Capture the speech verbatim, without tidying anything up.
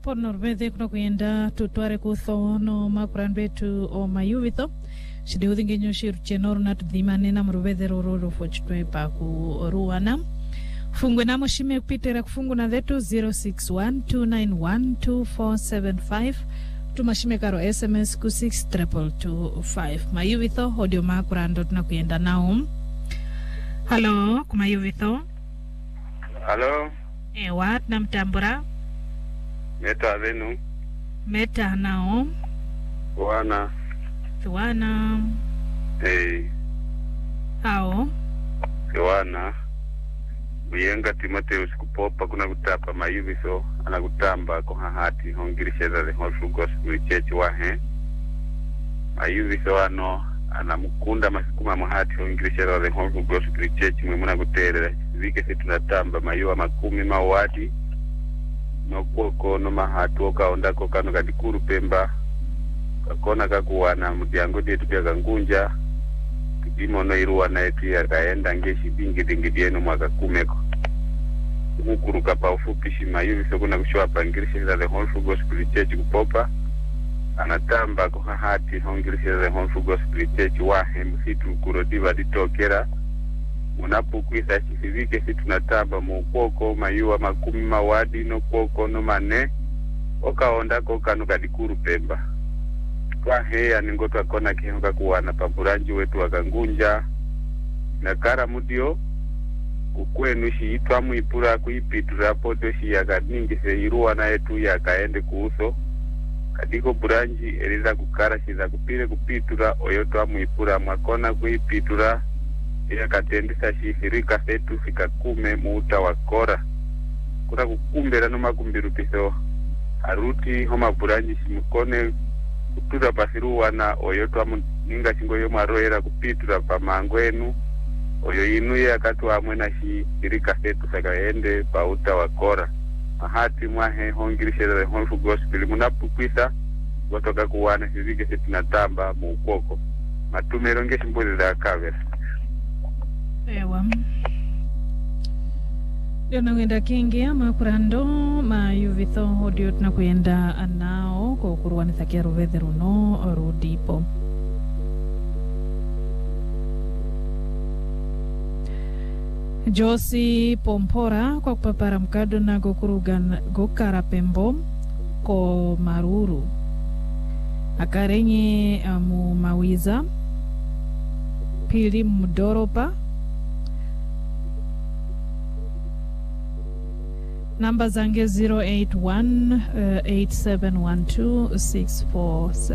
Por Norvede kuna kuenda tutware kuthono makuran betu o mayuvito. Shide udinge nyoshi ruchenor na tudhimane na mruvede rororo fochitwe pa kuruana. Fungwe na moshime kupitera kufungu na dhetu zero six one two nine one two four seven five. Tumashime karo S M S ku six triple two five. Mayuvito audio makuran dot na kuenda nao. Hello, kumayuvito. Hello. Eh, what na mtambura? Meta venu. Meta nao. Wana. Wana. Hey. Hao. Wana. Uyenga Timotheus kupopa kuna kutapa mayuviso anakutamba ko hahati hongirisheza the whole gospel church wahe. Mayuviso ano anamukunda masikuma muhati hongirisheza the whole gospel church mwimuna kuterera. Vike si tunatamba mayuwa makumi mawadi. Nokuoko no mahatu oka ondako kano kadikuru pemba kakona kakuwana mudiango dietu pia kangunja kipimo no iruwa na etu ya kaenda ngeshi bingi dingidienu mwaka kumeko mukuru kapa ufupi shima yuvi sokuna kushua pangirishi za the whole full gospel church kupopa anatamba kuhahati hongirishi za the whole full gospel church wahe msitu kurodiva ditokera munapu kuisa chifivike si tunatamba mukoko mayuwa makumi mawadi no koko no mane oka ondako kanu kadikuru pemba kwa heya ningoto akona kihoka kuwana paburanji wetu wakangunja na kara mudio ukwenu shi itwamu ipura kuipitura poto shi yakaningi se iruwa na etu yakaende kuuso kadiko buranji eliza kukara shiza kupire kupitura oyotwamu ipura mwakona kuipitura ya katendisa shifirika setu fika kume muuta wakora kuna kukumbera no makumbiru piso haruti homa buranji shimukone kutura pasiru wana oyoto amu ninga shingo yo maroera kupitura pa mangwenu oyo inu ya katu amwe na shifirika setu fika ende pa uta wakora mahati mwahe hongirishera the whole gospel munapukwisa watoka kuwana shizike setu natamba muukoko matumeronge shimbuli za kavera. Ewa. Yona wenda kingi ama kurando ma yuvitho audio na kuenda anao kwa kuruwani thakia ruvede runo rudipo. Josi Pompora kwa kupapara mkado na gokurugan gokara pembo ko maruru. Akarenye amu mawiza pili mdoropa. Number zange zero eight one eight seven one two six four seven.